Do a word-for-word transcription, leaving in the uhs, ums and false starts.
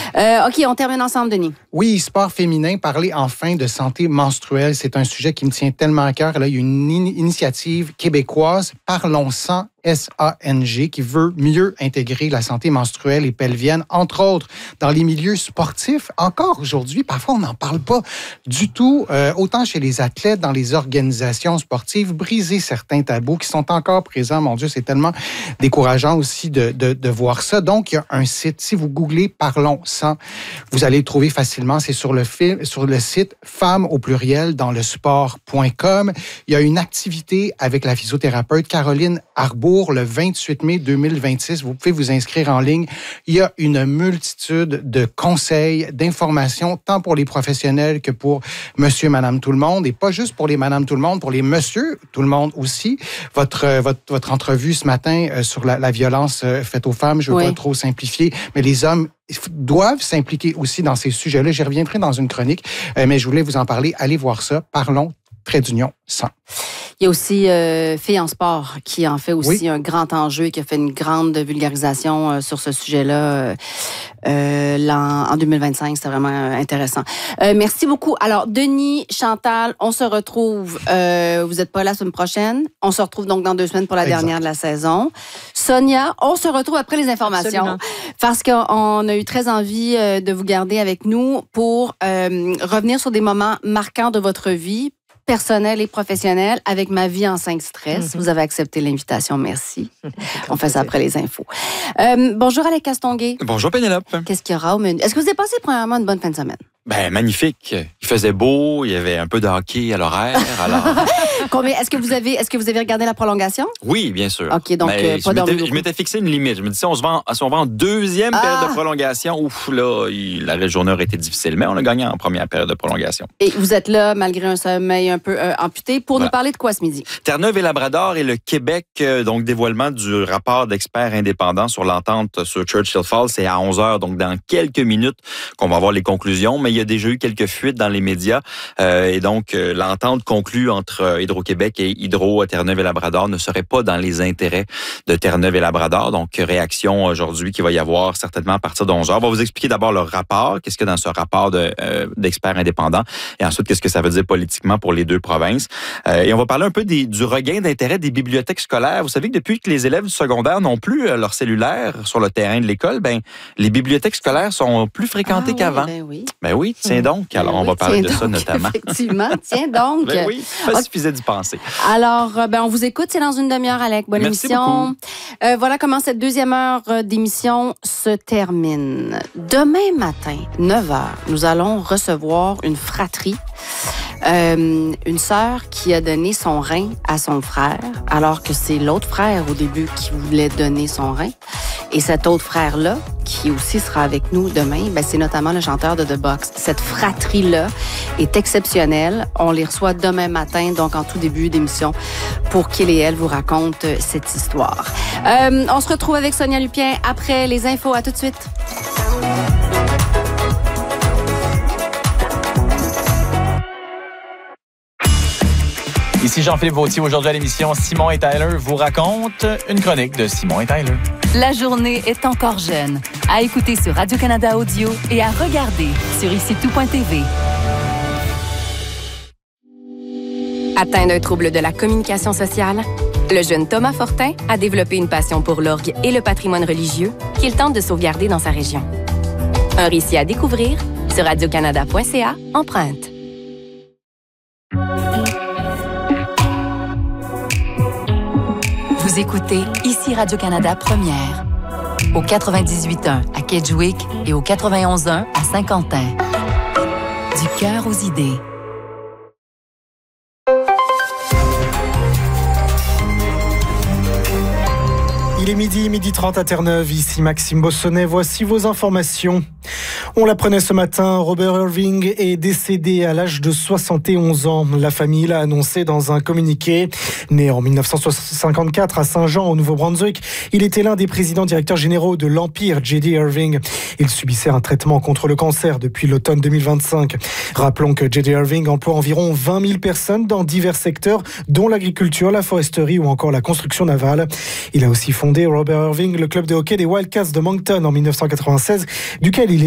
Euh, OK, on termine ensemble, Denis. Oui, sport féminin, parler enfin de santé menstruelle, c'est un sujet qui me tient tellement à cœur. Là, il y a une in- initiative québécoise, Parlons-en, S A N G, qui veut mieux intégrer la santé menstruelle et pelvienne, entre autres, dans les milieux sportifs. Encore aujourd'hui, parfois, on n'en parle pas du tout, euh, autant chez les athlètes, dans les organisations sportives, briser certains tabous qui sont encore présents. Mon Dieu, c'est tellement décourageant aussi de, de, de voir ça. Donc, il y a un site, si vous googlez Parlons-en, vous allez le trouver facilement. C'est sur le, fil, sur le site femmes au pluriel dans le sport point com. Il y a une activité avec la physiothérapeute Caroline Arbour le vingt-huit mai deux mille vingt-six. Vous pouvez vous inscrire en ligne. Il y a une multitude de conseils, d'informations, tant pour les professionnels que pour monsieur, madame, tout le monde. Et pas juste pour les madame, tout le monde, pour les monsieur, tout le monde aussi. Votre, votre, votre entrevue ce matin euh, sur la, la violence euh, faite aux femmes, je ne veux oui. pas trop simplifier, mais les hommes doivent s'impliquer aussi dans ces sujets-là. J'y reviendrai dans une chronique, euh, mais je voulais vous en parler. Allez voir ça. Parlons, trait d'union, sans. Il y a aussi euh, Filles en sport qui en fait aussi oui. un grand enjeu et qui a fait une grande vulgarisation euh, sur ce sujet-là euh, là, en deux mille vingt-cinq. C'était vraiment intéressant. Euh, merci beaucoup. Alors, Denis, Chantal, on se retrouve. Euh, vous n'êtes pas là la semaine prochaine. On se retrouve donc dans deux semaines pour la exact. dernière de la saison. Sonia, on se retrouve après les informations. Absolument. Parce qu'on a eu très envie euh, de vous garder avec nous pour euh, revenir sur des moments marquants de votre vie, personnel et professionnel, avec ma vie en cinq stress. Mm-hmm. Vous avez accepté l'invitation, merci. On fait ça après les infos. Euh, bonjour Alex Castonguay. Bonjour Pénélope. Qu'est-ce qu'il y aura au menu? Est-ce que vous avez passé premièrement une bonne fin de semaine? Ben magnifique. Il faisait beau, il y avait un peu de hockey à l'horaire. Alors... Combien, est-ce que vous avez, est-ce que vous avez regardé la prolongation? Oui, bien sûr. Ok, donc euh, pas je, m'étais, je m'étais fixé une limite. Je me disais, si on se vend, si on va en deuxième ah! période de prolongation, ouf là, il, la journée aurait été difficile, mais on a gagné en première période de prolongation. Et vous êtes là malgré un sommeil un peu euh, amputé pour voilà. nous parler de quoi ce midi? Terre-Neuve et Labrador et le Québec, euh, donc dévoilement du rapport d'experts indépendants sur l'entente sur Churchill Falls, c'est à onze heures, donc dans quelques minutes qu'on va avoir les conclusions, mais il y a déjà eu quelques fuites dans les médias euh, et donc euh, l'entente conclue entre euh, Hydro-Québec et Hydro Terre-Neuve et Labrador ne serait pas dans les intérêts de Terre-Neuve et Labrador. Donc, réaction aujourd'hui qu'il va y avoir certainement à partir de onze heures. On va vous expliquer d'abord le rapport, qu'est-ce qu'il y a dans ce rapport de, euh, d'experts indépendants et ensuite qu'est-ce que ça veut dire politiquement pour les deux provinces. Euh, et on va parler un peu des, du regain d'intérêt des bibliothèques scolaires. Vous savez que depuis que les élèves du secondaire n'ont plus leur cellulaire sur le terrain de l'école, ben les bibliothèques scolaires sont plus fréquentées ah, qu'avant. Ben oui. Ben oui, tiens donc. Alors, ben on oui, va parler de donc, ça notamment. Effectivement, tiens donc. Ben oui, pas okay. suffisait d'y penser. Alors, ben, on vous écoute, c'est dans une demi-heure, Alec. Bonne Merci émission. Euh, voilà comment cette deuxième heure d'émission se termine. Demain matin, neuf heures, nous allons recevoir une fratrie. Euh, une sœur qui a donné son rein à son frère, alors que c'est l'autre frère au début qui voulait donner son rein. Et cet autre frère-là, qui aussi sera avec nous demain, ben c'est notamment le chanteur de The Box. Cette fratrie-là est exceptionnelle. On les reçoit demain matin, donc en tout début d'émission, pour qu'il et elle vous racontent cette histoire. Euh, on se retrouve avec Sonia Lupien après les infos. À tout de suite. Ici Jean-Philippe Vautier. Aujourd'hui à l'émission, Simon et Tyler vous racontent une chronique de Simon et Tyler. La journée est encore jeune. À écouter sur Radio-Canada Audio et à regarder sur ici tout point t v. Atteint d'un trouble de la communication sociale, le jeune Thomas Fortin a développé une passion pour l'orgue et le patrimoine religieux qu'il tente de sauvegarder dans sa région. Un récit à découvrir sur radio canada point c a, empreinte. Vous écoutez ici Radio-Canada Première, au quatre-vingt-dix-huit point un à Kedgewick et au quatre-vingt-onze point un à Saint-Quentin. Du cœur aux idées. Il est midi, midi trente à Terre-Neuve. Ici Maxime Bossonnet. Voici vos informations. On l'apprenait ce matin, Robert Irving est décédé à l'âge de soixante et onze ans. La famille l'a annoncé dans un communiqué. Né en dix-neuf cent cinquante-quatre à Saint-Jean, au Nouveau-Brunswick, il était l'un des présidents directeurs généraux de l'Empire, J D Irving. Il subissait un traitement contre le cancer depuis l'automne deux mille vingt-cinq. Rappelons que J D Irving emploie environ vingt mille personnes dans divers secteurs, dont l'agriculture, la foresterie ou encore la construction navale. Il a aussi fondé, Robert Irving, le club de hockey des Wildcats de Moncton en dix-neuf cent quatre-vingt-seize, duquel il est